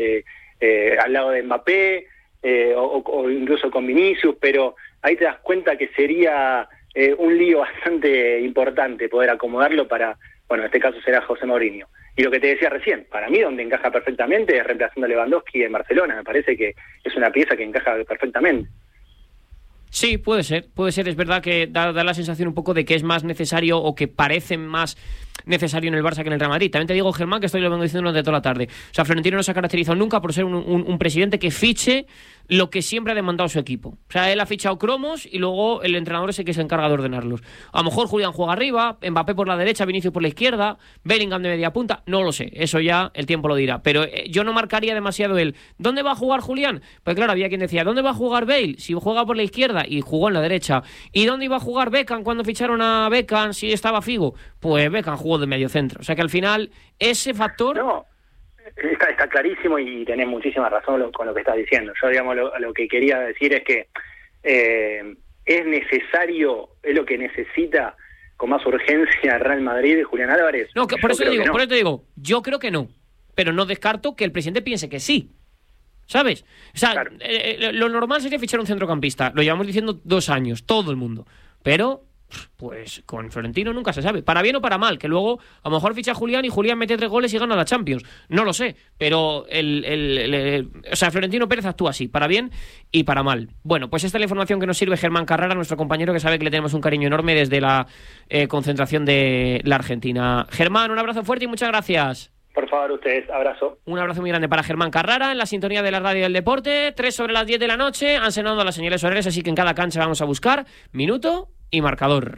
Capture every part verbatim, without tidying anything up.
eh, eh, al lado de Mbappé, eh, o, o incluso con Vinicius, pero ahí te das cuenta que sería eh, un lío bastante importante poder acomodarlo para, bueno, en este caso será José Mourinho. Y lo que te decía recién, para mí donde encaja perfectamente es reemplazando a Lewandowski en Barcelona. Me parece que es una pieza que encaja perfectamente. Sí, puede ser, puede ser. Es verdad que da, da la sensación un poco de que es más necesario o que parece más necesario en el Barça que en el Real Madrid. También te digo, Germán, que esto lo vengo diciendo durante toda la tarde. O sea, Florentino no se ha caracterizado nunca por ser un, un, un presidente que fiche lo que siempre ha demandado su equipo. O sea, él ha fichado cromos y luego el entrenador es el que se encarga de ordenarlos. A lo mejor Julián juega arriba, Mbappé por la derecha, Vinicius por la izquierda, Bellingham de media punta, no lo sé, eso ya el tiempo lo dirá. Pero eh, yo no marcaría demasiado él. ¿Dónde va a jugar Julián? Pues claro, había quien decía, ¿dónde va a jugar Bale? Si juega por la izquierda y jugó en la derecha. ¿Y dónde iba a jugar Beckham cuando ficharon a Beckham si estaba Figo? Pues Beckham jugó de medio centro. O sea que al final ese factor... No. Está, está clarísimo y tenés muchísima razón lo, con lo que estás diciendo. Yo, digamos, lo, lo que quería decir es que eh, es necesario, es lo que necesita con más urgencia el Real Madrid de Julián Álvarez. No, que, por, eso te digo, no. por eso te digo, yo creo que no, pero no descarto que el presidente piense que sí. ¿Sabes? O sea, claro. eh, lo normal sería fichar un centrocampista. Lo llevamos diciendo dos años, todo el mundo. Pero... pues con Florentino nunca se sabe, para bien o para mal, que luego a lo mejor ficha a Julián y Julián mete tres goles y gana la Champions, no lo sé, pero el, el, el, el, o sea, Florentino Pérez actúa así, para bien y para mal. Bueno, pues esta es la información que nos sirve Germán Carrara, nuestro compañero, que sabe que le tenemos un cariño enorme desde la eh, concentración de la Argentina. Germán, un abrazo fuerte y muchas gracias. Por favor, ustedes, abrazo. Un abrazo muy grande para Germán Carrara en la sintonía de la radio del deporte. Tres sobre las diez de la noche, han sonado las señales horarias, así que en cada cancha vamos a buscar minuto y marcador.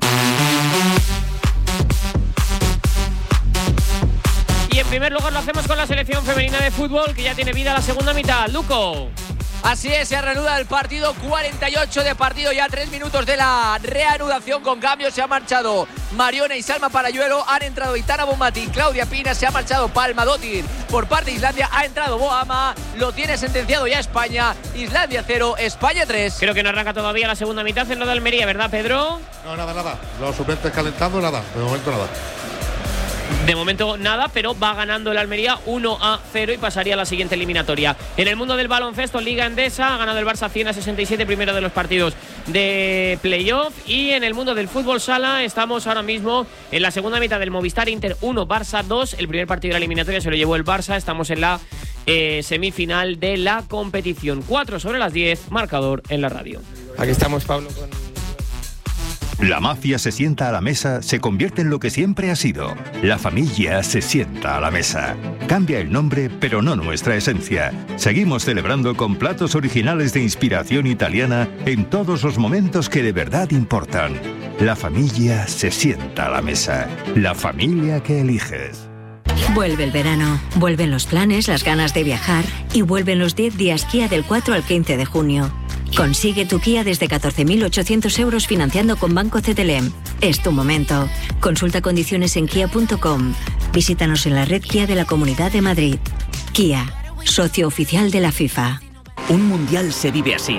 Y en primer lugar lo hacemos con la selección femenina de fútbol, que ya tiene vida la segunda mitad. Luco. Así es, se reanuda el partido, cuarenta y ocho de partido, ya tres minutos de la reanudación con cambios. Se ha marchado Mariona y Salma Parayuelo, han entrado Itana Bonmati, Claudia Pina, se ha marchado Palma Dottir. Por parte de Islandia ha entrado Boama, lo tiene sentenciado ya España. Islandia cero, España tres. Creo que no arranca todavía la segunda mitad en lo de Almería, ¿verdad, Pedro? No, nada, nada. Los suplentes calentando, nada. De momento nada. De momento nada, pero va ganando el Almería uno a cero y pasaría a la siguiente eliminatoria. En el mundo del baloncesto, Liga Endesa, ha ganado el Barça cien a sesenta y siete, primero de los partidos de playoff. Y en el mundo del fútbol sala estamos ahora mismo en la segunda mitad del Movistar Inter uno, Barça dos. El primer partido de la eliminatoria se lo llevó el Barça. Estamos en la eh, semifinal de la competición. cuatro sobre las diez, marcador en la radio. Aquí estamos, Pablo, con... La mafia se sienta a la mesa, se convierte en lo que siempre ha sido. La familia se sienta a la mesa. Cambia el nombre, pero no nuestra esencia. Seguimos celebrando con platos originales de inspiración italiana en todos los momentos que de verdad importan. La familia se sienta a la mesa. La familia que eliges. Vuelve el verano, vuelven los planes, las ganas de viajar y vuelven los diez días Kia del cuatro al quince de junio. Consigue tu Kia desde catorce mil ochocientos euros financiando con Banco C T L M. Es tu momento. Consulta condiciones en kia punto com. Visítanos en la red Kia de la Comunidad de Madrid. Kia, socio oficial de la FIFA. Un mundial se vive así.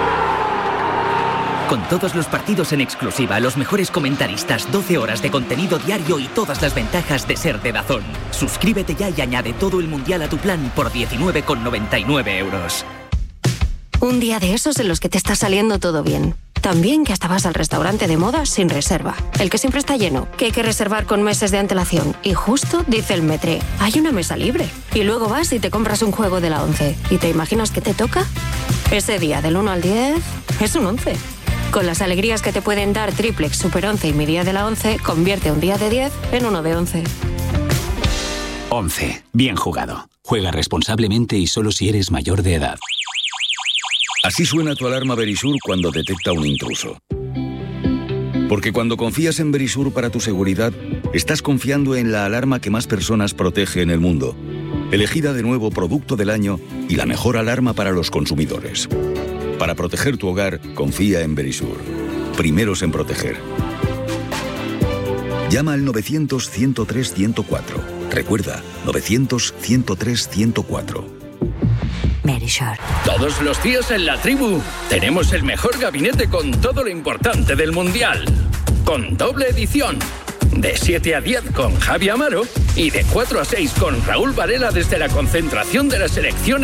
Con todos los partidos en exclusiva, los mejores comentaristas, doce horas de contenido diario y todas las ventajas de ser de DAZN. Suscríbete ya y añade todo el mundial a tu plan por diecinueve con noventa y nueve euros. Un día de esos en los que te está saliendo todo bien. También que hasta vas al restaurante de moda sin reserva. El que siempre está lleno, que hay que reservar con meses de antelación. Y justo dice el Metre, hay una mesa libre. Y luego vas y te compras un juego de la once. ¿Y te imaginas qué te toca? Ese día del uno al diez es un once. Con las alegrías que te pueden dar Triplex, Super once y mi día de la once, convierte un día de diez en uno de once. once. Bien jugado. Juega responsablemente y solo si eres mayor de edad. Así suena tu alarma Verisur cuando detecta un intruso. Porque cuando confías en Verisur para tu seguridad, estás confiando en la alarma que más personas protege en el mundo. Elegida de nuevo producto del año y la mejor alarma para los consumidores. Para proteger tu hogar, confía en Verisur. Primeros en proteger. Llama al novecientos, ciento tres, ciento cuatro. Recuerda, novecientos, ciento tres, ciento cuatro. Verisur. Todos los días en La Tribu tenemos el mejor gabinete con todo lo importante del Mundial. Con doble edición. de siete a diez con Javi Amaro y de cuatro a seis con Raúl Varela desde la concentración de la selección